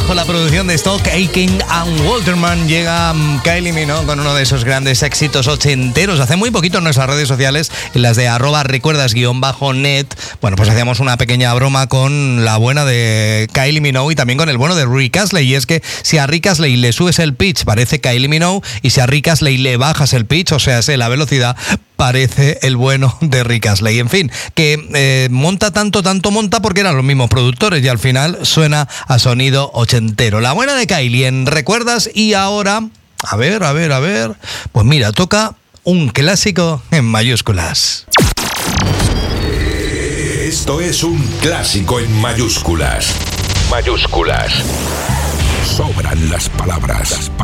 bajo la producción de Stock Aitken and Waterman llega Kylie Minogue con uno de esos grandes éxitos ochenteros. Hace muy poquito en nuestras redes sociales, en las de @recuerdas_net, bueno, pues hacíamos una pequeña broma con la buena de Kylie Minogue y también con el bueno de Rick Astley. Y es que si a Rick Astley le subes el pitch, parece Kylie Minogue, y si a Rick Astley le bajas el pitch, o sea, la velocidad, parece el bueno de Rick Astley. En fin, que monta tanto monta porque eran los mismos productores y al final suena a sonido ochentero. La buena de Kylie en Recuerdas. Y ahora, a ver, pues mira, toca un clásico en mayúsculas. Esto es un clásico en mayúsculas. Mayúsculas. Sobran las palabras.